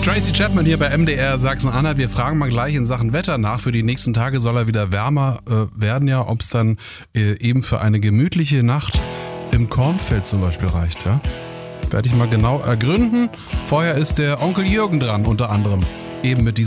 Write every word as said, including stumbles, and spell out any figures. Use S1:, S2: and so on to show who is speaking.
S1: Tracy Chapman hier bei M D R Sachsen-Anhalt. Wir fragen mal gleich in Sachen Wetter nach. Für die nächsten Tage soll er wieder wärmer äh, werden, ja. Ob es dann äh, eben für eine gemütliche Nacht im Kornfeld zum Beispiel reicht, ja. Werde ich mal genau ergründen. Vorher ist der Onkel Jürgen dran, unter anderem eben mit diesem